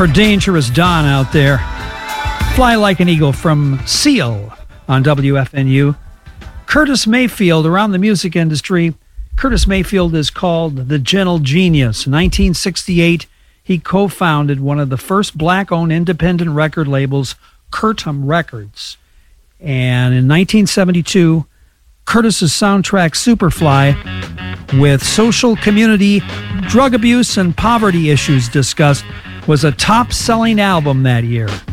for Dangerous Dawn out there. Fly Like an Eagle from Seal on WFNU. Curtis Mayfield, around the music industry, Curtis Mayfield is called the Gentle Genius. In 1968, he co-founded one of the first black-owned independent record labels, Curtom Records. And in 1972, Curtis's soundtrack Superfly, with social, community, drug abuse, and poverty issues discussed, was a top-selling album that year.